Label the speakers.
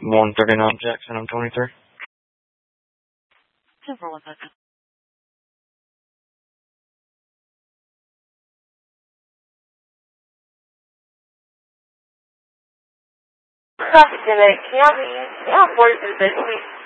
Speaker 1: 139 Jackson, I'm 23.
Speaker 2: 10 for 1 second.
Speaker 3: Cross Civic, can you help me? Yeah, 40 for the business, please.